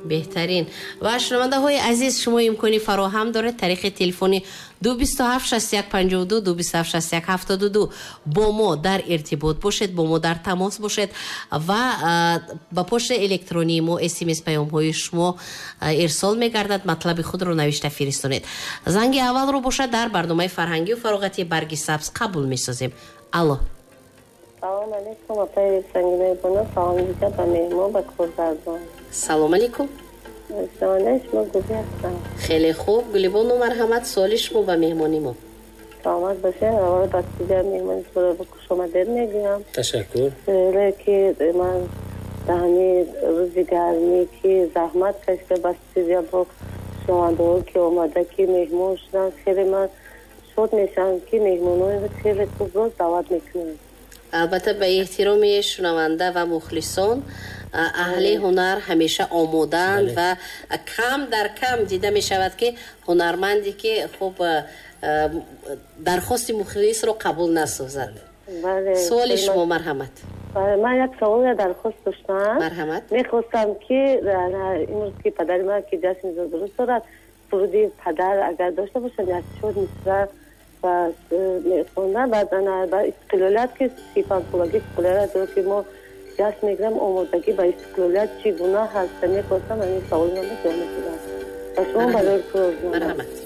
بهترین. و شنونده‌های عزیز شما امکانی فراهم دارید طریق تلفن 227 61 52 227 61 72 با ما در ارتباط باشید، با ما در تماس باشید و با پشت الکترونی ما SMS پیام های شما ارسال می‌گردد. مطلب خود رو نوشته فرستانید. زنگ اول رو باشه در برنامه فرهنگی و فراغتی برگ سبز قبول می‌سازیم. الو. سلام علیکم آقای سنگینه بنا. سلام میگم به مهمان به کارگردان. سلام علیکم. سلام شما گویی هستم. خیلی خوب. گلیبانو مرحمت. سوال شما به مهمانی ما. سلامت باشین. اول بسیار مهمانی شما رو خوش آمدید میگم. تشکر. که من دهنی روزی گرمی که زحمت کشته بسیار با شما که اومده که مهمان شدن خیلی من شد میشم که مهمانای خیلی خوب رو دعوت میکنم. البته به احترام شنونده و مخلصان اهل هنر همیشه آمودند و کم در کم دیده می شود که هنرمندی که خب درخواست مخلص رو قبول نسازد. سوال شما مرحمت. من یک سوال درخواست داشتم. مرحمت. میخواستم که امروز که پدر من که جشن درست دارد سرودی پدر اگر داشته باشن یک شد میسره و میخوندن بعد با استقلالت که سیفان پولگی استقلالت داره که ما جشن میگرم آمادگی با استقلالت چی گناه هست میخواستم این سوال نمید جامعه کنم و شما برای کروز مرحمت.